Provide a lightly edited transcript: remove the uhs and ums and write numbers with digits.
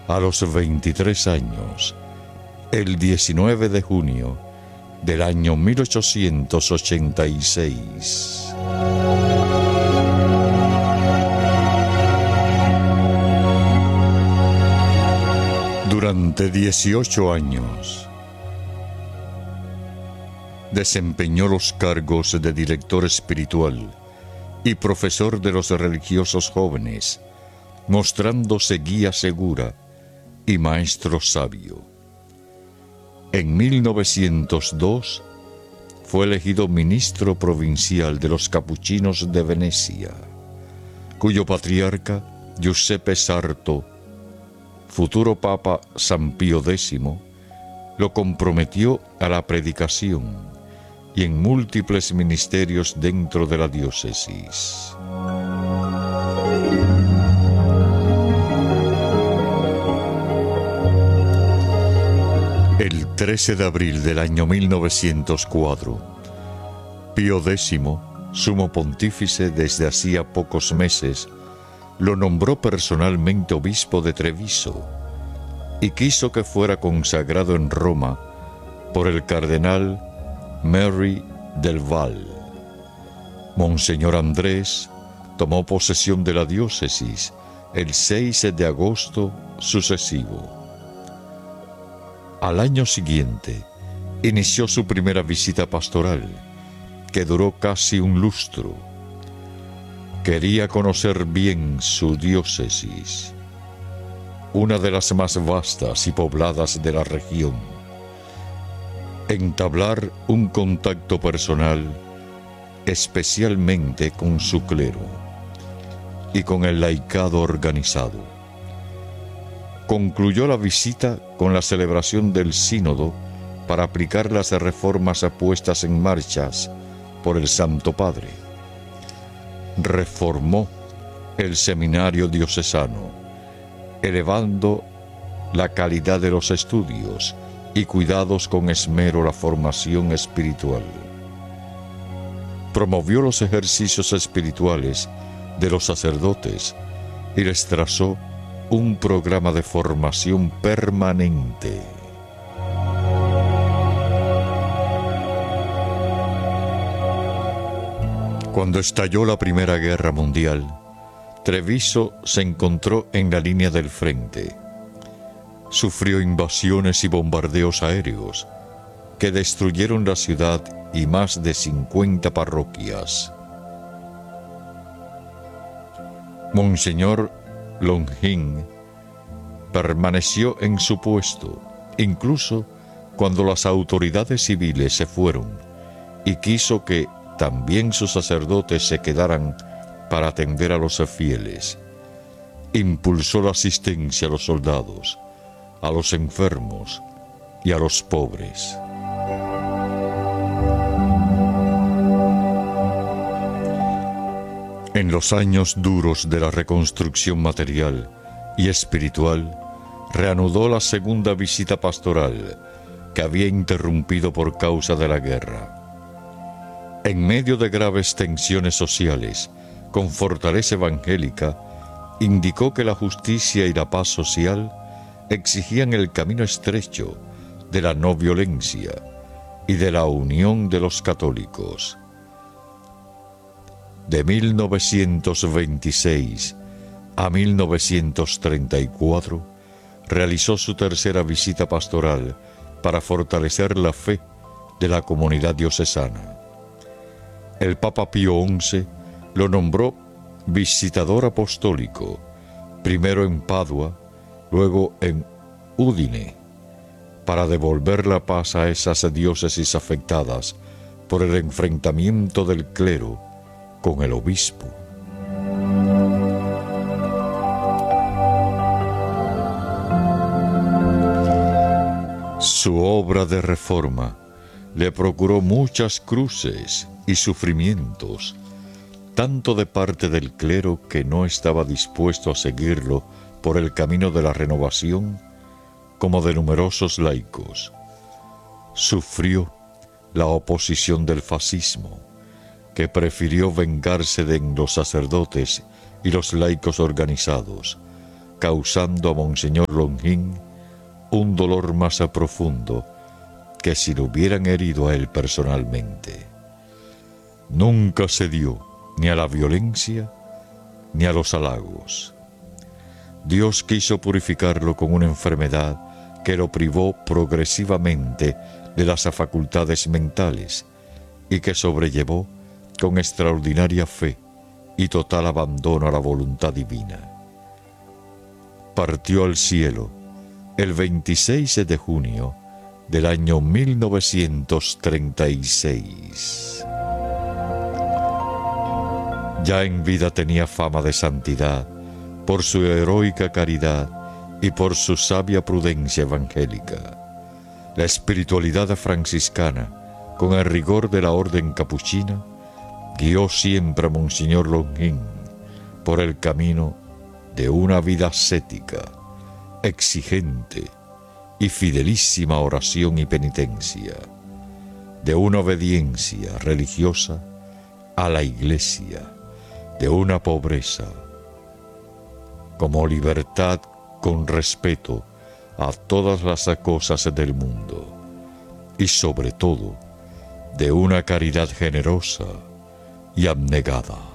a los 23 años, el 19 de junio del año 1886. Durante 18 años desempeñó los cargos de director espiritual y profesor de los religiosos jóvenes, mostrándose guía segura y maestro sabio. En 1902 fue elegido ministro provincial de los capuchinos de Venecia, cuyo patriarca Giuseppe Sarto, futuro Papa San Pío X, lo comprometió a la predicación y en múltiples ministerios dentro de la diócesis. El 13 de abril del año 1904, Pío X, sumo pontífice desde hacía pocos meses, lo nombró personalmente obispo de Treviso y quiso que fuera consagrado en Roma por el cardenal Merry del Val. Monseñor Andrés tomó posesión de la diócesis el 6 de agosto sucesivo. Al año siguiente inició su primera visita pastoral, que duró casi un lustro. Quería conocer bien su diócesis, una de las más vastas y pobladas de la región, entablar un contacto personal, especialmente con su clero y con el laicado organizado. Concluyó la visita con la celebración del sínodo para aplicar las reformas puestas en marcha por el Santo Padre. Reformó el seminario diocesano, elevando la calidad de los estudios y cuidados con esmero la formación espiritual. Promovió los ejercicios espirituales de los sacerdotes y les trazó un programa de formación permanente. Cuando estalló la Primera Guerra Mundial, Treviso se encontró en la línea del frente. Sufrió invasiones y bombardeos aéreos que destruyeron la ciudad y más de 50 parroquias. Monseñor Longin permaneció en su puesto, incluso cuando las autoridades civiles se fueron, y quiso que también sus sacerdotes se quedaran para atender a los fieles. Impulsó la asistencia a los soldados, a los enfermos y a los pobres. En los años duros de la reconstrucción material y espiritual, reanudó la segunda visita pastoral que había interrumpido por causa de la guerra. En medio de graves tensiones sociales, con fortaleza evangélica, indicó que la justicia y la paz social exigían el camino estrecho de la no violencia y de la unión de los católicos. De 1926 a 1934 realizó su tercera visita pastoral para fortalecer la fe de la comunidad diocesana. El Papa Pío XI lo nombró visitador apostólico, primero en Padua, luego en Udine, para devolver la paz a esas diócesis afectadas por el enfrentamiento del clero con el obispo. Su obra de reforma le procuró muchas cruces y sufrimientos, tanto de parte del clero que no estaba dispuesto a seguirlo por el camino de la renovación, como de numerosos laicos. Sufrió la oposición del fascismo, que prefirió vengarse de los sacerdotes y los laicos organizados, causando a Monseñor Longín un dolor más profundo que si lo hubieran herido a él personalmente. Nunca cedió ni a la violencia ni a los halagos. Dios quiso purificarlo con una enfermedad que lo privó progresivamente de las facultades mentales y que sobrellevó con extraordinaria fe y total abandono a la voluntad divina. Partió al cielo el 26 de junio del año 1936. Ya en vida tenía fama de santidad por su heroica caridad y por su sabia prudencia evangélica. La espiritualidad franciscana, con el rigor de la orden capuchina, guió siempre a Monseñor Longín por el camino de una vida ascética, exigente y fidelísima oración y penitencia, de una obediencia religiosa a la Iglesia, de una pobreza como libertad con respeto a todas las cosas del mundo y sobre todo de una caridad generosa y abnegada.